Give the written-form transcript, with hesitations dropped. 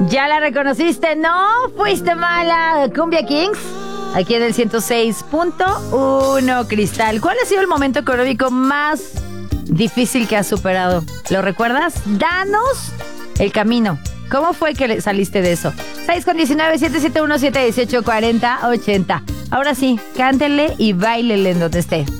¿Ya la reconociste? ¿No? ¿Fuiste mala? Cumbia Kings, aquí en el 106.1 Cristal. ¿Cuál ha sido el momento económico más difícil que has superado? ¿Lo recuerdas? Danos el camino. ¿Cómo fue que saliste de eso? 619-771-718-40-80. Ahora sí, cántele y báilele en donde esté.